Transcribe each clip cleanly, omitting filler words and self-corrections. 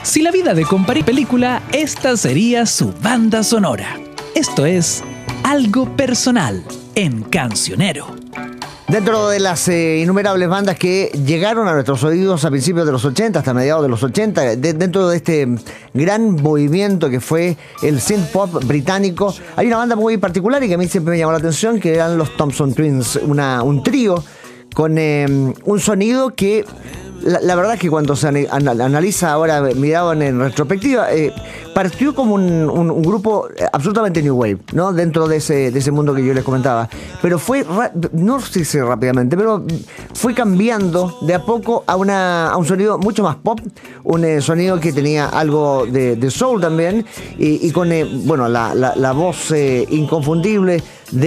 Si la vida de Compari película, esta sería su banda sonora. Esto es Algo Personal en Cancionero. Dentro de las innumerables bandas que llegaron a nuestros oídos a principios de los 80, hasta mediados de los 80, dentro de este gran movimiento que fue el synth pop británico, hay una banda muy particular y que a mí siempre me llamó la atención, que eran los Thompson Twins, un trío con un sonido que la verdad es que cuando se analiza ahora, mirado en retrospectiva, partió como un grupo absolutamente new wave, ¿no? Dentro de ese mundo que yo les comentaba. Pero fue, no sé si rápidamente, pero fue cambiando de a poco a un sonido mucho más pop, un sonido que tenía algo de soul también, y con bueno, la voz inconfundible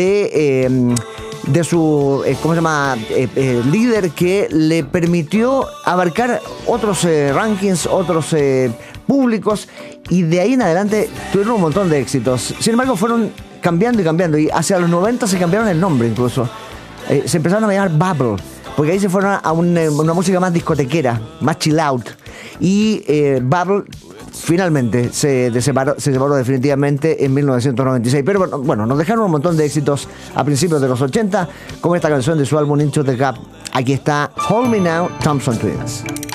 de su ¿cómo se llama? Líder, que le permitió abarcar otros rankings, otros públicos, y de ahí en adelante tuvieron un montón de éxitos. Sin embargo, fueron cambiando y cambiando, y hacia los 90 se cambiaron el nombre incluso. Se empezaron a llamar Bubble, porque ahí se fueron a una música más discotequera, más chill out, y Bubble finalmente se separó definitivamente en 1996. Pero bueno, nos dejaron un montón de éxitos a principios de los 80, como esta canción de su álbum Into the Gap. Aquí está Hold Me Now, Thompson Twins.